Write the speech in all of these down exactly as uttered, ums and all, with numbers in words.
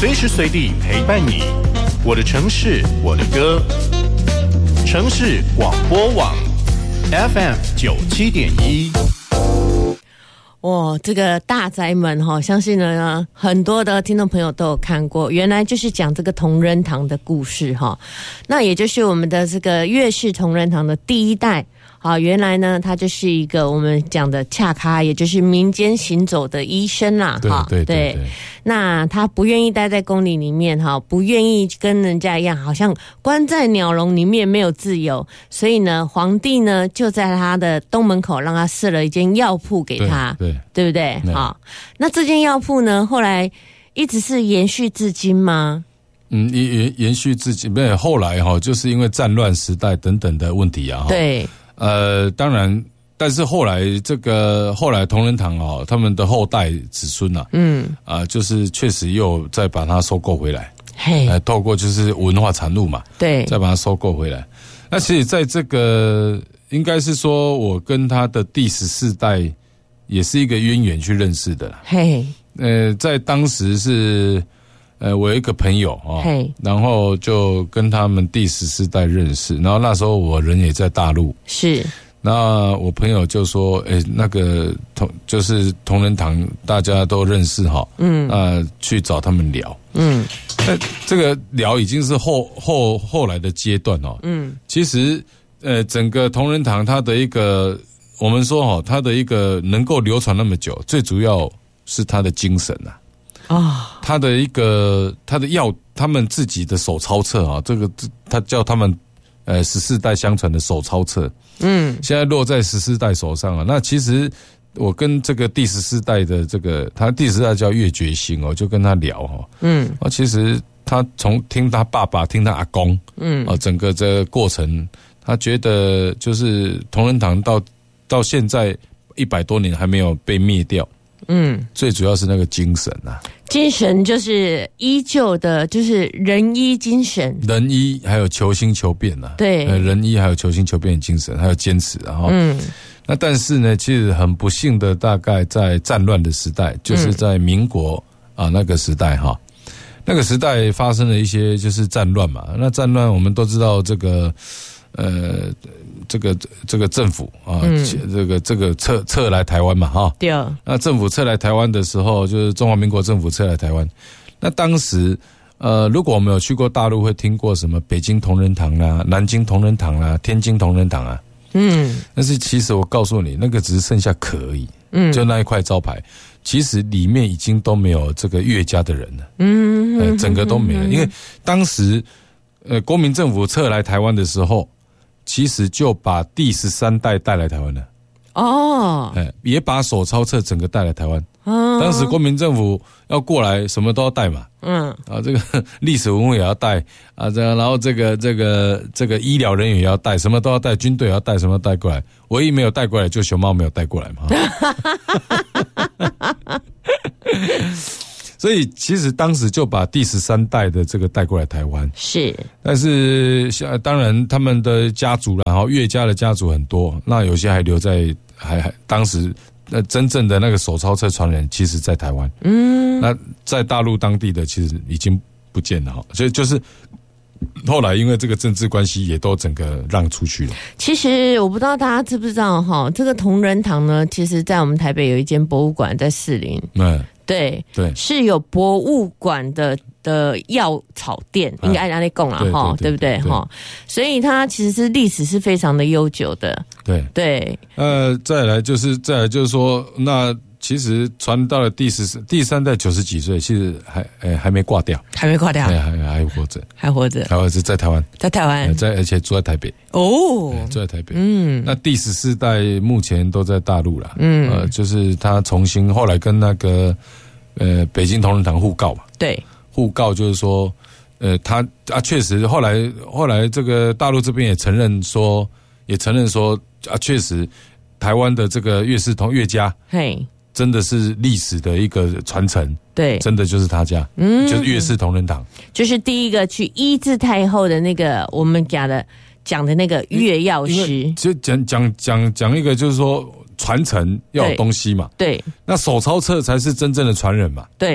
随时随地陪伴你。我的城市，我的歌。城市广播网 F M 九七点一。 哇，这个大宅门哈，相信呢很多的听众朋友都有看过，原来就是讲这个同仁堂的故事哈。那也就是我们的这个岳氏同仁堂的第一代。好，原来呢，他就是一个我们讲的恰咖，也就是民间行走的医生啦。 对对 对, 对, 对。 那他不愿意待在宫里里面哈，不愿意跟人家一样，好像关在鸟笼里面没有自由。所以呢，皇帝呢就在他的东门口让他设了一间药铺给他， 对， 对, 对不对？好，那这间药铺呢，后来一直是延续至今吗？ 嗯，延延续至今，没有后来哈，就是因为战乱时代等等的问题啊。 对。 呃，当然，但是后来这个后来同仁堂哦，他们的后代子孙啊，嗯，啊、呃，就是确实又再把它收购回来，嘿，呃，透过就是文化产物嘛， 对， 再把它收购回来。那其实在这个应该是说我跟他的第十四代也是一个渊源去认识的，嘿，呃，在当时是。呃，我有一个朋友啊、哦，然后就跟他们第十四代认识，然后那时候我人也在大陆，是，那我朋友就说，哎，那个同就是同仁堂大家都认识哈，嗯，呃，去找他们聊，嗯，那这个聊已经是后后后来的阶段哦，嗯，其实呃，整个同仁堂它的一个，我们说哈、哦，它的一个能够流传那么久，最主要是它的精神啊。啊、哦，他的一个他的药，他们自己的手抄册啊，这个他叫他们呃十四代相传的手抄册，嗯，现在落在十四代手上啊。那其实我跟这个第十四代的这个，他第十四代叫岳觉兴哦，就跟他聊哈，嗯，啊，其实他从听他爸爸，听他阿公，嗯，啊，整个这个过程，他觉得就是同仁堂到到现在一百多年还没有被灭掉。嗯，最主要是那个精神啊， 精神就是依旧的，就是仁医精神， 仁医还有求新求变啊，对，仁医还有求新求变的精神，还有坚持啊，嗯，那但是呢，其实很不幸的，大概在战乱的时代，就是在民国啊那个时代哈，那个时代发生了一些就是战乱嘛，那战乱我们都知道这个。呃，这个这个政府啊，嗯、这个这个撤撤来台湾嘛，哈，对。那政府撤来台湾的时候，就是中华民国政府撤来台湾。那当时，呃，如果我们有去过大陆，会听过什么北京同仁堂啦、南京同仁堂啦、天津同仁堂啊，嗯。但是其实我告诉你，那个只是剩下壳而已，嗯，就那一块招牌，其实里面已经都没有这个岳家的人了，嗯，呃、整个都没了，因为当时，呃，国民政府撤来台湾的时候。其实就把第十三代带来台湾了，哦，哎，也把手抄册整个带来台湾。哦，当时国民政府要过来，什么都要带嘛，嗯，啊，这个历史文物也要带啊，这样，然后这个这个这个医疗人员也要带，什么都要带，军队也要带，什么都带过来，唯一没有带过来就熊猫没有带过来嘛。所以其实当时就把第十三代的这个带过来台湾，是，但是当然他们的家族，然后岳家的家族很多，那有些还留在还还当时那真正的那个手抄册传人，其实在台湾，嗯，那在大陆当地的其实已经不见了哈，所以就是后来因为这个政治关系，也都整个让出去了。 其实我不知道大家知不知道哈，这个同仁堂呢，其实在我们台北有一间博物馆在士林，嗯。对对，是有博物馆的的药草店，应该按那里供了哈，对不对哈？所以它其实是历史是非常的悠久的。对对， 呃，再来就是再来就是说，那其实传到了第十第三代九十几岁，其实还呃还没挂掉， 还没挂掉， 还还还活着， 还活着， 还活着在台湾， 在台湾， 在而且住在台北哦，住在台北。嗯，那第十四代目前都在大陆了，嗯，呃，就是他重新后来跟那个呃北京同仁堂互告嘛，对，互告就是说，呃，他啊确实后来后来这个大陆这边也承认说，也承认说啊确实台湾的这个岳氏同岳家，嘿。真的是历史的一个传承，对，真的就是他家，嗯，就是岳氏同仁堂， 就是第一个去医治太后的那个我们讲的讲的那个岳药师， 就讲讲讲讲一个就是说传承要有东西嘛，对，那手抄册才是真正的传人嘛，对，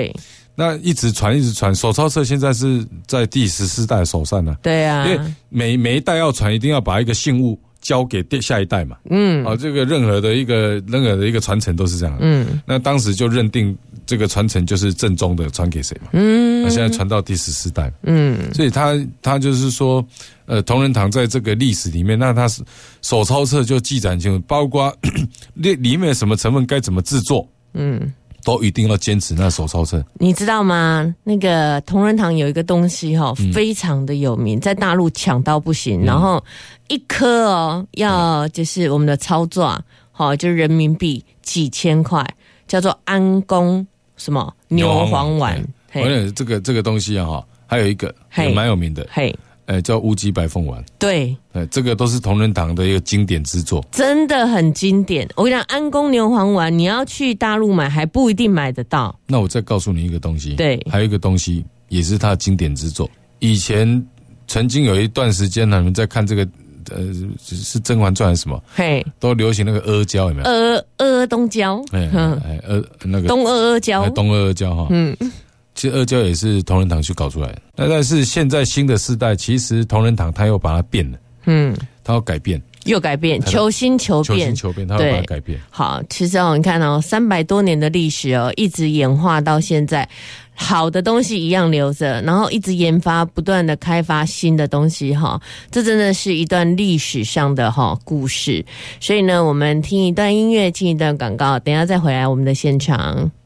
那一直传一直传，手抄册现在是在第十四代手上呢、啊。 对啊， 因为每每一代要传，一定要把一个信物交给下一代嘛。嗯，啊，这个任何的一个任何的一个传承都是这样的。嗯，那当时就认定这个传承就是正宗的，传给谁嘛。嗯，那现在传到第十四代。嗯，所以他他就是说，呃，同仁堂在这个历史里面，那他是手抄册就记载很清楚，包括里里面什么成分该怎么制作。嗯。都一定要坚持那手抄册， 你知道吗？那个同仁堂有一个东西哈、哦嗯，非常的有名，在大陆抢到不行。嗯、然后一颗哦，要就是我们的操作，好、哦，就是人民币几千块，叫做安宫什么牛黄丸。 而且这个这个东西啊哈，还有一个也蛮有名的，嘿。呃，叫乌鸡白凤丸， 对， 呃，这个都是同仁堂的一个经典之作， 真的很经典。我跟你讲，安宫牛黄丸，你要去大陆买还不一定买得到。 那我再告诉你一个东西， 对， 还有一个东西也是它的经典之作。以前曾经有一段时间，你们在看这个，呃，是《甄嬛传》还是什么？嘿，都流行那个阿胶，有没有？ 阿阿东胶，哎哎，阿那个东阿阿胶， 东阿阿胶哈，嗯。其实阿胶也是同仁堂去搞出来的，那但是现在新的世代，其实同仁堂他又把它变了，嗯，他要改变， 又改变，求新求变， 求新求变，他要把它改变。 好，其实哦，你看哦，三百多年的历史哦，一直演化到现在，好的东西一样留着，然后一直研发，不断的开发新的东西哈，这真的是一段历史上的哈故事。所以呢，我们听一段音乐，进一段广告，等一下再回来我们的现场。